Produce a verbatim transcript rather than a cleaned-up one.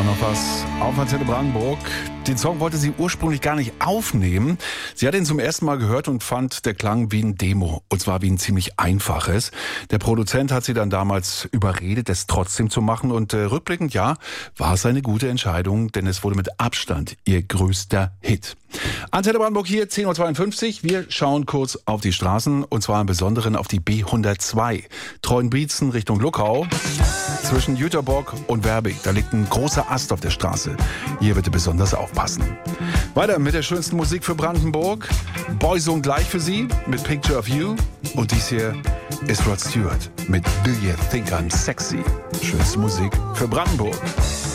noch was auf Antenne Brandenburg. Den Song wollte sie ursprünglich gar nicht aufnehmen. Sie hat ihn zum ersten Mal gehört und fand, der klang wie ein Demo. Und zwar wie ein ziemlich einfaches. Der Produzent hat sie dann damals überredet, es trotzdem zu machen. Und äh, rückblickend, ja, war es eine gute Entscheidung, denn es wurde mit Abstand ihr größter Hit. Antenne Brandenburg hier, zehn Uhr zweiundfünfzig. Wir schauen kurz auf die Straßen und zwar im Besonderen auf die B hundertzwei. Treuenbrietzen Richtung Luckau. Zwischen Jüterbock und Werbig, da liegt ein großer Ast auf der Straße. Hier bitte besonders aufpassen. Weiter mit der schönsten Musik für Brandenburg. Boysung gleich für Sie mit Picture of You. Und dies hier ist Rod Stewart mit Do You Think I'm Sexy. Schönste Musik für Brandenburg.